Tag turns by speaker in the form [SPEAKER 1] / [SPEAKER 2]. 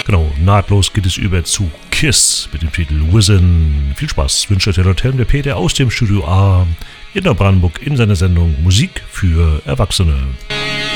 [SPEAKER 1] Genau, nahtlos geht es über zu KISS mit dem Titel Wisin. Viel Spaß, wünscht euch der Peter aus dem Studio A in der Brandenburg in seiner Sendung Musik für Erwachsene.